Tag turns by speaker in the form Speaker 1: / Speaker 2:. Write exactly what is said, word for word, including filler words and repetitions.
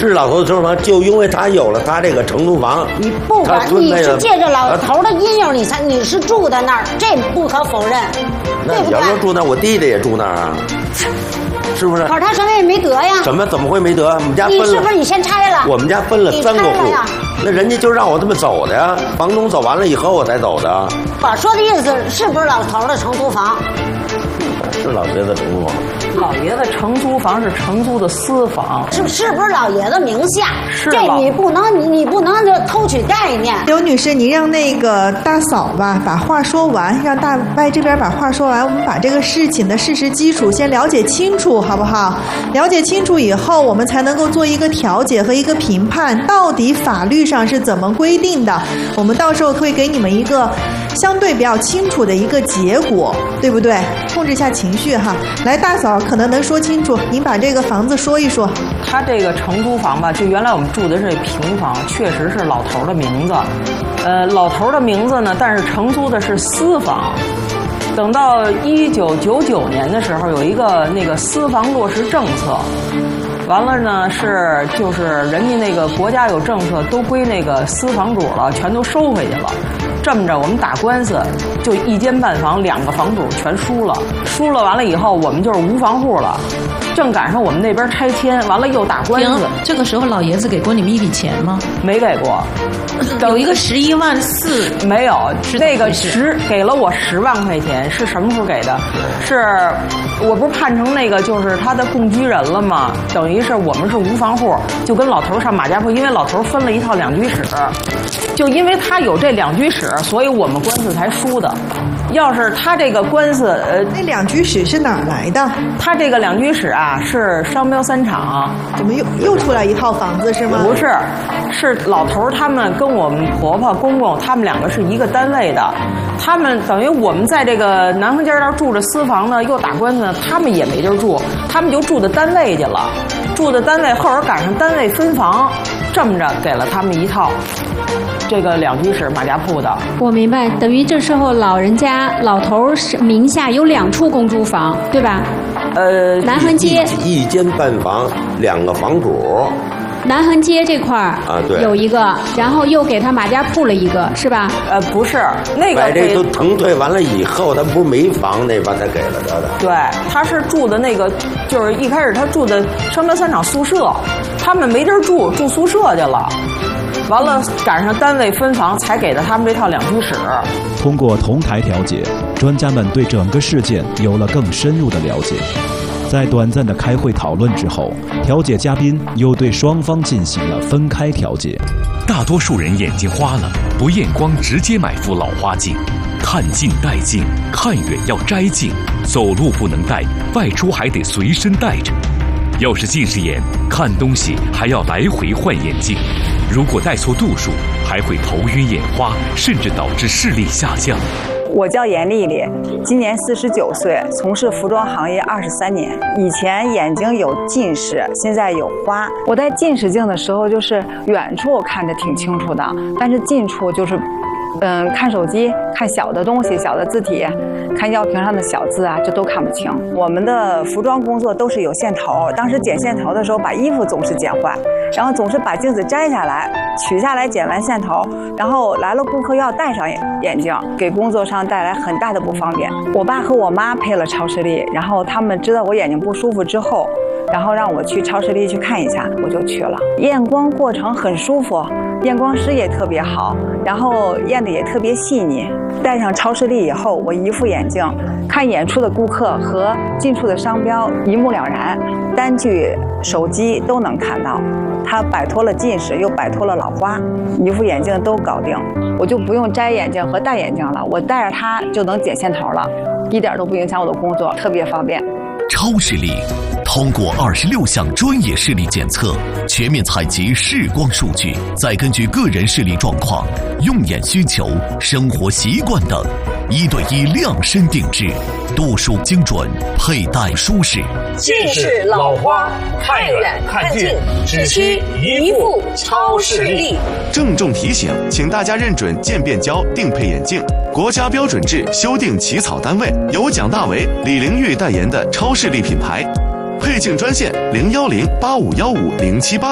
Speaker 1: 是老头的承租房，就因为他有了他这个承租房，
Speaker 2: 你不管你是借着老头的阴影，你才你是住在那儿，这不可否认。
Speaker 1: 那你要说住那儿，我弟弟也住那儿啊。是不是？
Speaker 2: 可是他什么也没得呀。
Speaker 1: 怎么怎么会没得？我们家分了。
Speaker 2: 你是不是你先拆了？
Speaker 1: 我们家分了三个户，那人家就让我这么走的呀。房东走完了以后我才走的。
Speaker 2: 我说的意思是不是老头的承租房？
Speaker 1: 是老爷子承租房。
Speaker 3: 老爷子承租房是承租的私房，
Speaker 2: 是是不是老爷子名下？
Speaker 3: 是
Speaker 2: 这你不能你你不能就偷取概念。
Speaker 4: 刘女士，你让那个大嫂吧把话说完，让大外这边把话说完，我们把这个事情的事实基础先了解清楚，好不好？了解清楚以后，我们才能够做一个调解和一个评判，到底法律上是怎么规定的。我们到时候会给你们一个相对比较清楚的一个结果，对不对？控制一下情绪哈。来，大嫂可能能说清楚，您把这个房子说一说。
Speaker 3: 他这个承租房吧，就原来我们住的是平房，确实是老头的名字，呃，老头的名字呢，但是承租的是私房。等到一九九九年的时候，有一个那个私房落实政策，完了呢是就是人家那个国家有政策，都归那个私房主了，全都收回去了。这么着，我们打官司，就一间半房，两个房主全输了，输了完了以后，我们就是无房户了。正赶上我们那边拆迁，完了又打官司。
Speaker 5: 这个时候老爷子给过你们一笔钱吗？
Speaker 3: 没给过，
Speaker 5: 有一个十一万四，
Speaker 3: 没有，那个十给了我十万块钱，是什么时候给的？是我不是判成那个就是他的共居人了吗？等于是我们是无房户，就跟老头上马家铺，因为老头分了一套两居室，就因为他有这两居室，所以我们官司才输的。要是他这个官司，呃，
Speaker 4: 那两居室是哪儿来的？
Speaker 3: 他这个两居室啊，是商标三厂。
Speaker 4: 怎么又又出来一套房子是吗？
Speaker 3: 不是，是老头他们跟我们婆婆公公他们两个是一个单位的，他们等于我们在这个南横街那儿住着私房呢，又打官司呢，他们也没地儿住，他们就住到单位去了，住的单位，后边赶上单位分房，这么着给了他们一套。这个两居室马家铺的，
Speaker 6: 我明白，等于这时候老人家老头名下有两处公租房，对吧？
Speaker 3: 呃，
Speaker 6: 南横街
Speaker 1: 一间半房，两个房主。
Speaker 6: 南横街这块儿
Speaker 1: 啊，对，
Speaker 6: 有一个，然后又给他马家铺了一个，是吧？
Speaker 3: 呃，不是，那个
Speaker 1: 把这都腾退完了以后，他不是没房那把他给了他的。
Speaker 3: 对，他是住的那个，就是一开始他住的商标三厂宿舍，他们没地儿住，住宿舍去了。完了，赶上单位分房，才给了他们这套两居室。
Speaker 7: 通过同台调解，专家们对整个事件有了更深入的了解。在短暂的开会讨论之后，调解嘉宾又对双方进行了分开调解。
Speaker 8: 大多数人眼睛花了，不验光直接买副老花镜，看近戴近，看远要摘镜，走路不能戴，外出还得随身带着。要是近视眼，看东西还要来回换眼镜。如果戴错度数，还会头晕眼花，甚至导致视力下降。
Speaker 9: 我叫严丽丽，今年四十九岁，从事服装行业二十三年。以前眼睛有近视，现在有花。我戴近视镜的时候，就是远处看着挺清楚的，但是近处就是。嗯，看手机，看小的东西，小的字体，看药瓶上的小字啊，这都看不清。我们的服装工作都是有线头，当时剪线头的时候，把衣服总是剪坏，然后总是把镜子摘下来，取下来剪完线头，然后来了顾客要戴上眼镜，给工作上带来很大的不方便。我爸和我妈配了超视力，然后他们知道我眼睛不舒服之后，然后让我去超视力去看一下，我就去了。验光过程很舒服，验光师也特别好，然后验的也特别细腻。戴上超视力以后，我一副眼镜看远处的顾客和近处的商标一目了然，单据手机都能看到。它摆脱了近视，又摆脱了老花，一副眼镜都搞定，我就不用摘眼镜和戴眼镜了，我戴着它就能剪线头了，一点都不影响我的工作，特别方便。
Speaker 8: 超视力通过二十六项专业视力检测，全面采集视光数据，再根据个人视力状况、用眼需求、生活习惯等，一对一量身定制，度数精准，佩戴舒适。
Speaker 10: 近视、老花，看远看近，只需一副超视力。
Speaker 11: 郑重提醒，请大家认准渐变焦定配眼镜，国家标准制修订起草单位由蒋大为、李玲玉代言的超视力品牌。配镜专线零幺零八五幺五零七八。